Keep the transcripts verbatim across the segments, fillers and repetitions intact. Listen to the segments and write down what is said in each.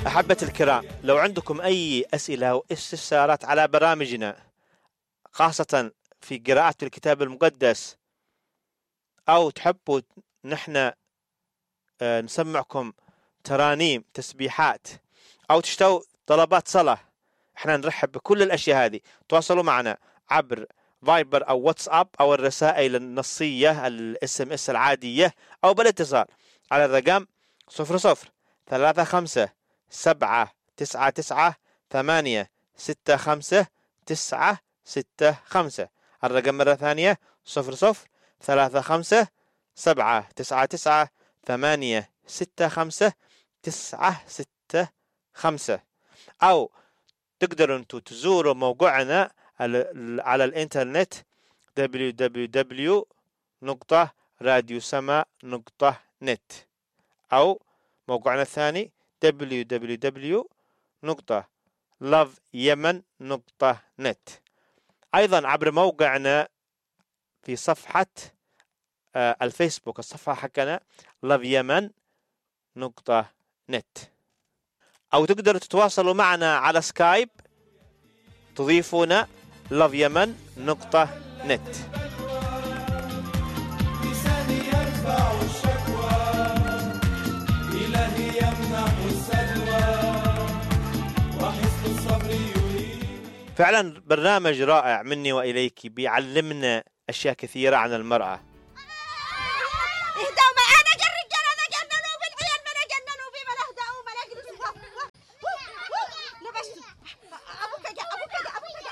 أحبة الكرام، لو عندكم أي أسئلة أو استفسارات على برامجنا خاصة في قراءة الكتاب المقدس، أو تحبوا نحن نسمعكم ترانيم تسبيحات، أو تشتوا طلبات صلاة، احنا نرحب بكل الأشياء هذه. تواصلوا معنا عبر فايبر أو واتساب أو الرسائل النصية الاس ام اس العادية، أو بالاتصال على الرقم صفر صفر ثلاثة خمسة سبعة تسعة تسعة ثمانية ستة خمسة تسعة ستة خمسة. الرقم مرة ثانية صفر صفر ثلاثة خمسة سبعة تسعة تسعة ثمانية ستة خمسة تسعة ستة خمسة. أو تقدروا أنتوا تزوروا موقعنا على الإنترنت دبليو دبليو دبليو نقطة راديو سما نقطة نت، أو موقعنا الثاني دبليو دبليو دبليو نقطة لاف يمن نقطة نت. أيضا عبر موقعنا في صفحة آه الفيسبوك، الصفحة حقنا لاف يمن نقطة نت. أو تقدروا تتواصلوا معنا على سكايب، تضيفونا لاف يمن نقطة نت. فعلا برنامج رائع مني وإليك، بيعلمنا أشياء كثيرة عن المرأة. اهدوا ما أنا الرجال أنا جننوا بالعيال ما أنا جننوا بي ما اهدأوا ما اجلسوا لبشتوا أبوك جا أبوك جا أبوك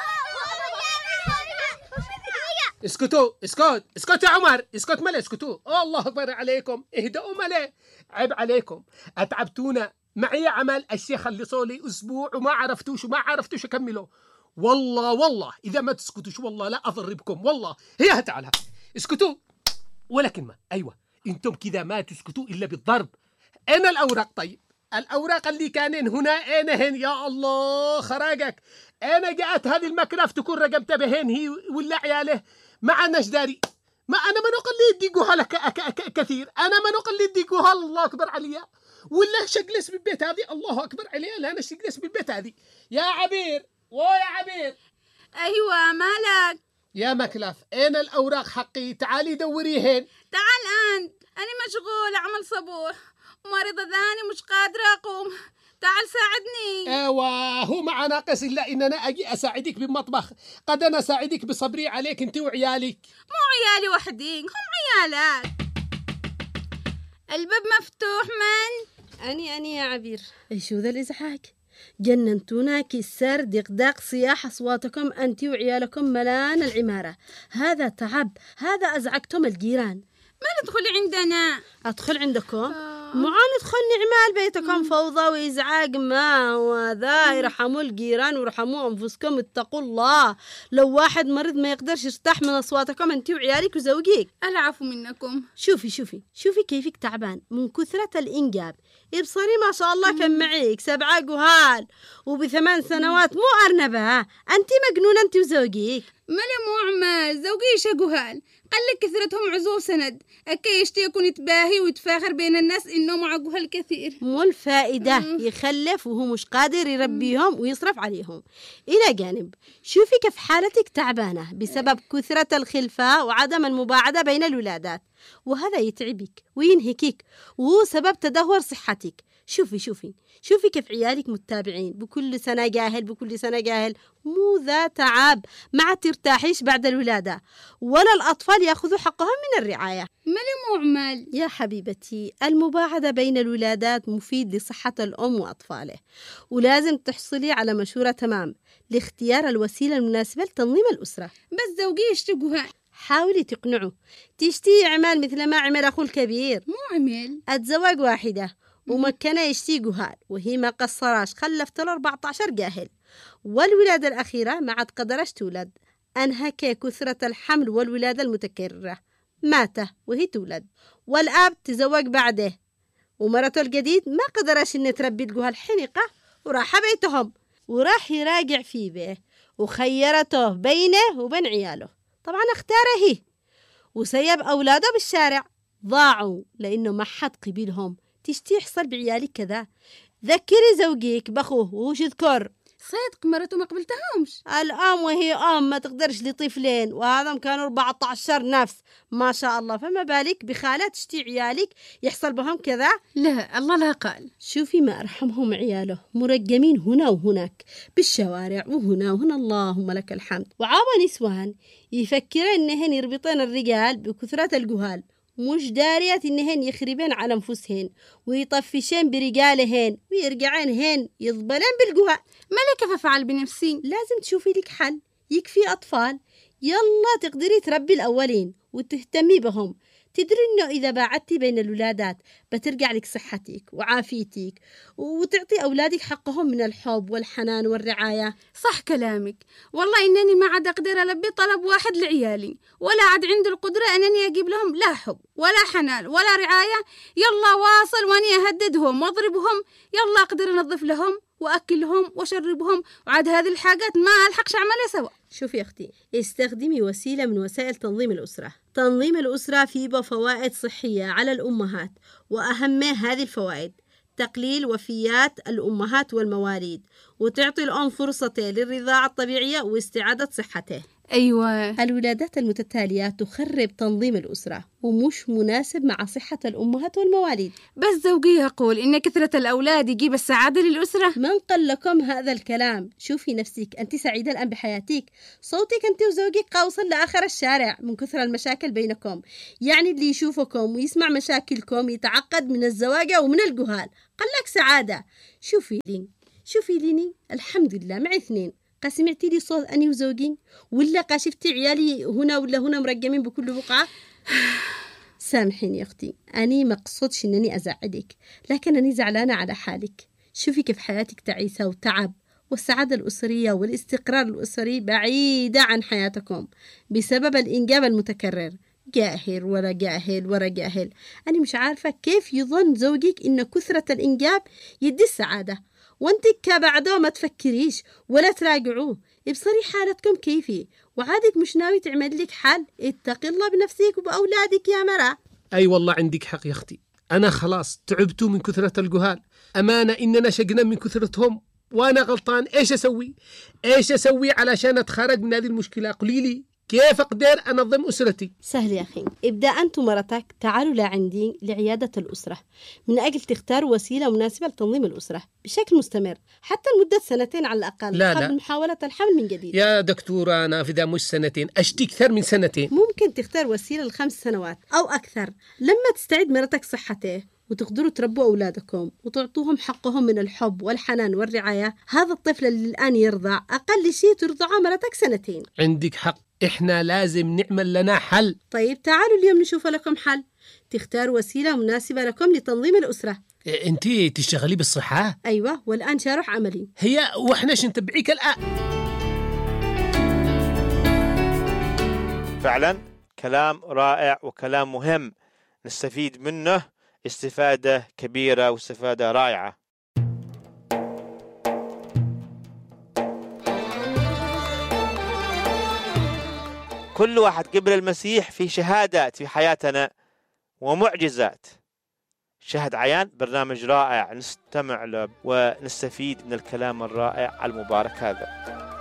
جا. اسكتوا اسكت اسكت يا عمر اسكت ملا اسكتوا. الله أكبر عليكم، اهدأوا ملا، عيب عليكم، أتعبتونا معي عمل الشيخ اللي صولي أسبوع وما عرفتوش وما عرفتوش أكمله. والله والله إذا ما تسكتوش والله لا أضربكم والله. هي تعالها اسكتوا ولا كلمة. أيوة أنتم كذا ما تسكتوا إلا بالضرب. أنا الأوراق، طيب الأوراق اللي كانين هنا أنا هن يا الله خراجك. أنا جاءت هذه المكنة تكون رقمت بهن هي ولا عياله ما عناش داري. ما أنا ما نقل يديقوها لك كثير، أنا ما نقل يديقوها. الله أكبر عليا ولا شجلس بالبيت هذه. الله أكبر عليها لا أنا شجلس بالبيت هذه. يا عبير ويا عبير. أيوة مالك يا مكلف، أنا الأوراق حقي، تعالي دوريهن. تعال أنت، أنا مشغولة عمل صبوح ومريضة ذاني مش قادرة أقوم، تعال ساعدني. ايوه هو مع ناقص الا ان انا اجي اساعدك بالمطبخ، قد انا اساعدك بصبري عليك انت وعيالك. مو عيالي وحدين، هم عيالك. الباب مفتوح. من؟ اني اني يا عبير. ايش ذا الازعاج؟ جننتونا كسر دقداق صياح اصواتكم انت وعيالكم ملان العماره. هذا تعب، هذا ازعجتم الجيران. ما تدخلي عندنا. ادخل عندكم؟ آه. معان ادخلني عمال بيتكم فوضى وإزعاج. ما هو ذا؟ يرحموا الجيران ويرحموا أنفسكم، اتقوا الله. لو واحد مريض ما يقدرش يرتاح من أصواتكم أنت وعيالك وزوجيك. العفو منكم. شوفي شوفي شوفي كيفك تعبان من كثرة الإنجاب. إبصري ما شاء الله كم معيك سبعة جهال وبثمان سنوات مو أرنبة. أنت مجنونة أنت وزوجيك. ملا مو عمال زوجي شجهال، قال لك كثرتهم عزو سند أكي يشتي يكون يتباهي ويتفاخر بين الناس إنه معه الكثير. مو الفائدة يخلف وهو مش قادر يربيهم ويصرف عليهم. إلى جانب شوفي كيف حالتك تعبانة بسبب كثرة الخلفة وعدم المباعدة بين الولادات، وهذا يتعبك وينهكك وهو سبب تدهور صحتك. شوفي شوفي شوفي كيف عيالك متابعين بكل سنة جاهل بكل سنة جاهل. مو ذا تعب، ما ترتاحيش بعد الولادة ولا الأطفال يأخذوا حقهم من الرعاية. مالي مو عمال يا حبيبتي، المباعدة بين الولادات مفيد لصحة الأم وأطفاله، ولازم تحصلي على مشورة تمام لاختيار الوسيلة المناسبة لتنظيم الأسرة. بس زوجي يشتقوها. حاولي تقنعه تشتي عمال مثل ما عمل أخو الكبير. مو عمل أتزوج واحدة ومكنة يشتي جهال وهي ما قصراش خلفت له أربعة عشر جاهل، والولادة الأخيرة ما عاد قدرش تولد، أنهك كثرة الحمل والولادة المتكررة، ماته وهي تولد، والأب تزوج بعده ومرته الجديد ما قدرش إن تربي الجهال حنقة وراح بيتهم وراح يراجع في بيه وخيرته بينه وبين عياله. طبعا اختاره هي وسيب أولاده بالشارع ضاعوا لأنه ما حد قبلهم. تشتي يحصل بعيالك كذا؟ ذكري زوجيك بأخوه وش يذكر. صدق مرته ما قبلتهمش. الأم وهي أم ما تقدرش لطفلين، وهذا كانوا أربعة عشر نفس ما شاء الله، فما بالك بخالات شتي عيالك يحصل بهم كذا؟ لا الله لا قال. شوفي ما أرحمهم عياله مرقمين هنا وهناك بالشوارع وهنا وهنا اللهم لك الحمد. وعابا نسوان يفكرين إنهن يربطين الرجال بكثرة الجهال، مش دارية إنهن يخربين على أنفسهن ويطفشين برجالهن ويرجعين هن يضبلين بالجهال. ملك ففعل بنفسي. لازم تشوفي لك حل، يكفي أطفال يلا تقدري تربي الأولين وتهتمي بهم. تدري إنه إذا باعدتي بين الولادات بترجع لك صحتك وعافيتك وتعطي أولادك حقهم من الحب والحنان والرعاية. صح كلامك، والله إنني ما عاد أقدر ألبي طلب واحد لعيالي، ولا عاد عندي القدرة أنني أجيب لهم لا حب ولا حنان ولا رعاية. يلا واصل وأني أهددهم وأضربهم، يلا أقدر أنظف لهم وأكلهم وشربهم، وعاد هذه الحاجات ما ألحقش أعملها سوا. شوفي أختي، استخدمي وسيلة من وسائل تنظيم الأسرة. تنظيم الأسرة فيه فوائد صحية على الأمهات، وأهم هذه الفوائد تقليل وفيات الأمهات والمواليد، وتعطي الأم فرصة للرضاعة الطبيعية واستعادة صحته. أيوة، الولادات المتتالية تخرب تنظيم الأسرة ومش مناسب مع صحة الأمهات والمواليد. بس زوجي يقول إن كثرة الأولاد يجيب السعادة للأسرة. من قال لكم هذا الكلام؟ شوفي نفسك، أنت سعيدة الآن بحياتك، صوتك أنت وزوجك قاوصل لآخر الشارع من كثر المشاكل بينكم. يعني اللي يشوفكم ويسمع مشاكلكم يتعقد من الزواج ومن الجهال. قال لك سعادة. شوفي لي شوفي ليني الحمد لله معي اثنين، قاسمعتي لي صوت أني وزوجي، ولا قاشفتي عيالي هنا ولا هنا مرقمين بكل بقعة. سامحيني يا أختي، أني ما قصدش أنني أزعلك، لكن أني زعلانة على حالك. شوفي كيف حياتك تعيسة وتعب، والسعادة الأسرية والاستقرار الأسري بعيدة عن حياتكم بسبب الإنجاب المتكرر. جاهل ورا جاهل ورا جاهل. أنا مش عارفة كيف يظن زوجك إن كثرة الإنجاب يدي السعادة، وانت كبعده ما تفكريش ولا تراجعوه. ابصري حالتكم كيفي، وعادك مش ناوي تعمل لك حل. اتقي الله بنفسك وبأولادك يا مرا. أي والله عندك حق يا أختي، أنا خلاص تعبتوا من كثرة الجهال. أمانة إننا شقنا من كثرتهم وأنا غلطان. إيش أسوي إيش أسوي علشان أتخرج من هذه المشكلة؟ قولي لي كيف أقدر أنظم أسرتي؟ سهل يا أخي، ابدأ أنت ومرتك تعالوا لعندي لعيادة الأسرة من أجل تختاروا وسيلة مناسبة لتنظيم الأسرة بشكل مستمر حتى لمدة سنتين على الأقل لا قبل لا. محاولة الحمل من جديد. يا دكتورة نافذة، مش سنتين، أشتي أكثر من سنتين. ممكن تختار وسيلة لخمس سنوات أو أكثر لما تستعيد مرتك صحته وتقدروا تربوا أولادكم وتعطوهم حقهم من الحب والحنان والرعاية. هذا الطفل اللي الآن يرضع أقل شيء ترضعه مرتك سنتين. عندك حق، إحنا لازم نعمل لنا حل. طيب تعالوا اليوم نشوف لكم حل، تختار وسيلة مناسبة لكم لتنظيم الأسرة. إيه، أنتي تشتغلي بالصحة؟ أيوة، والآن شارح عملي. هي وإحنا نتبعيك الآن. فعلا كلام رائع وكلام مهم نستفيد منه استفادة كبيرة واستفادة رائعة. كل واحد قبل المسيح في شهادات في حياتنا ومعجزات. شهد عيان برنامج رائع نستمع له ونستفيد من الكلام الرائع المبارك هذا.